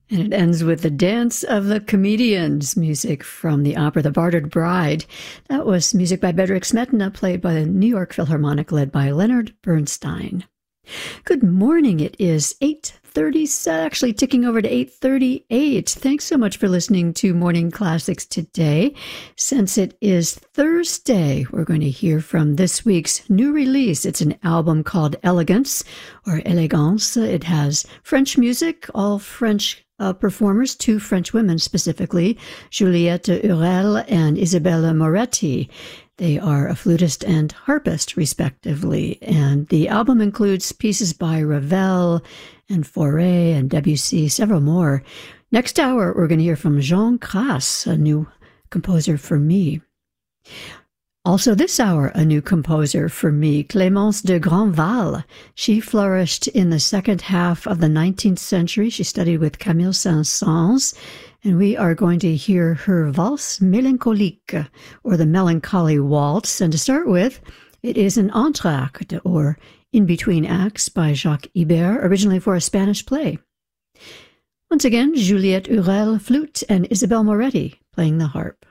And it ends with the Dance of the Comedians, music from the opera The Bartered Bride. That was music by Bedřich Smetana, played by the New York Philharmonic, led by Leonard Bernstein. Good morning. It is 8:30, actually ticking over to 8:38. Thanks so much for listening to Morning Classics today. Since it is Thursday, we're going to hear from this week's new release. It's an album called Elegance, or Elegance. It has French music, all French performers, two French women specifically, Juliette Urel and Isabelle Moretti. They are a flutist and harpist, respectively, and the album includes pieces by Ravel and Fauré and Debussy, several more. Next hour, we're going to hear from Jean Crass, a new composer for me. Also this hour, a new composer for me, Clémence de Grandval. She flourished in the second half of the 19th century. She studied with Camille Saint-Saëns, and we are going to hear her Valse mélancolique, or the Melancholy Waltz. And to start with, it is an entr'acte, or in between acts, by Jacques Ibert, originally for a Spanish play. Once again, Juliette Urel, flute, and Isabelle Moretti playing the harp.